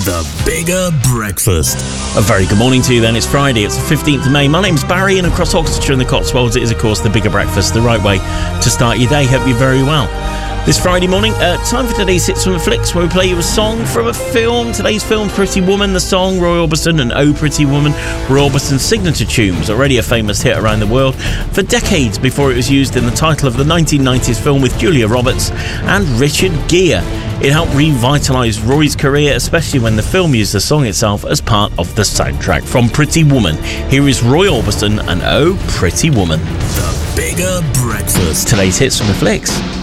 The Bigger Breakfast. A very good morning to you then. It's Friday, it's the 15th of May. My name's Barry, and across Oxfordshire and the Cotswolds it is of course The Bigger Breakfast, the right way to start your day. Hope you're very well. This Friday morning, time for today's Hits from the Flicks, where we play you a song from a film. Today's film, Pretty Woman, the song, Roy Orbison and Oh Pretty Woman, Roy Orbison's signature tune, was already a famous hit around the world for decades before it was used in the title of the 1990s film with Julia Roberts and Richard Gere. It helped revitalise Roy's career, especially when the film used the song itself as part of the soundtrack. From Pretty Woman, here is Roy Orbison and Oh Pretty Woman. The Bigger Breakfast. Today's Hits from the Flicks.